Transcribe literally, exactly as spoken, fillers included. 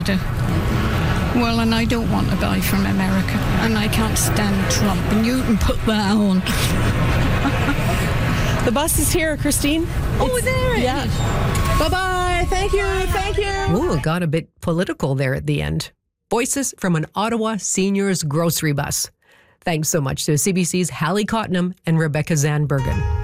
Well, and I don't want a guy from America, and I can't stand Trump, and you can put that on. The bus is here, Christine. Oh, It's, there it yeah. is. Bye-bye. Thank you. Thank you. Ooh, it got a bit political there at the end. Voices from an Ottawa seniors grocery bus. Thanks so much to C B C's Hallie Cottenham and Rebecca Zandbergen.